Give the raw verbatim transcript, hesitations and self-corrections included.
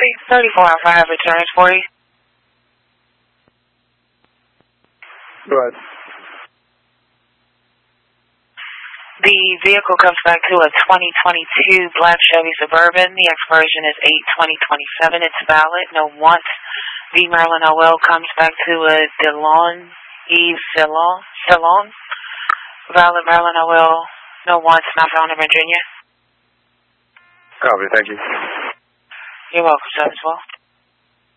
thirty-four Alpha, I have returns for you. Go ahead. The vehicle comes back to a twenty twenty-two black Chevy Suburban. The expiration is eight twenty twenty-seven. It's valid. No want. The Maryland O L comes back to a DeLon Eve Ceylon. Ceylon. Valid Maryland O L. No wants. Not found in Virginia. Copy. Thank you. You're welcome, sir, as well.